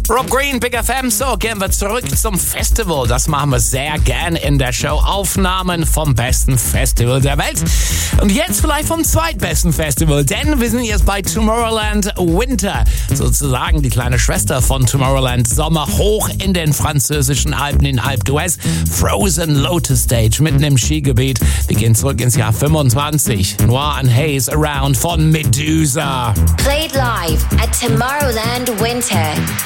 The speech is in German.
Rob Green, Big FM. So, gehen wir zurück zum Festival. Das machen wir sehr gern in der Show. Aufnahmen vom besten Festival der Welt. Und jetzt vielleicht vom zweitbesten Festival, denn wir sind jetzt bei Tomorrowland Winter. Sozusagen die kleine Schwester von Tomorrowland Sommer, hoch in den französischen Alpen in Alpe d'Huez. Frozen Lotus Stage mitten im Skigebiet. Wir gehen zurück ins Jahr 25. Noir and Haze Around von Medusa. Played live at Tomorrowland Winter.